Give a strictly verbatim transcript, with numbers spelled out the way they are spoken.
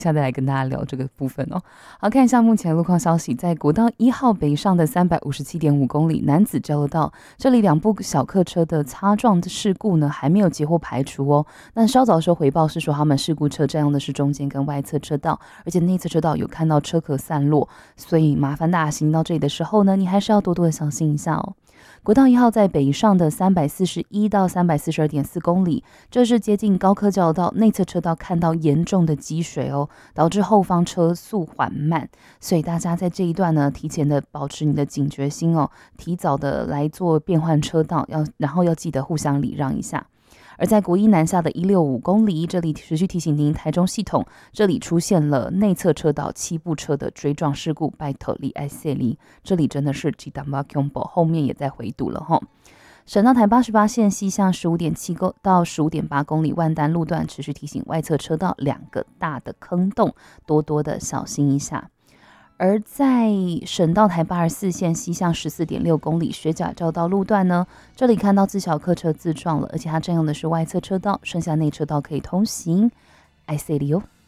下再来跟大家聊这个部分哦。好，看一下目前路况消息，在国道一号北上的三百五十七点五公里南子交流道，这里两部小客车的擦撞事故呢还没有截获排除哦。但稍早的时候回报是说，他们事故车占用的是中间跟外侧车道，而且内侧车道有看到车壳散落，所以麻烦大家行到这里的时候呢，你还是要多多的小心一下哦。国道一号在北上的三百四十一到三百四十二点四公里，这是接近高科交道内侧车道看到严重的积水哦，导致后方车速缓慢，所以大家在这一段呢，提前的保持你的警觉心哦，提早的来做变换车道，要然后要记得互相礼让一下。而在国一南下的一百六十五公里，这里持续提醒您，台中系统这里出现了内侧车道七部车的追撞事故，拜托你爱塞里，这里真的是极大马恐怖，后面也在回堵了哈。省道台八十八线西向十五点七到十五点八公里万丹路段持续提醒外侧车道两个大的坑洞，多多的小心一下。而在省道台八十四线西向十四点六公里学甲交道路段呢，这里看到自小客车自撞了，而且它占用的是外侧车道，剩下内车道可以通行。爱塞里哦。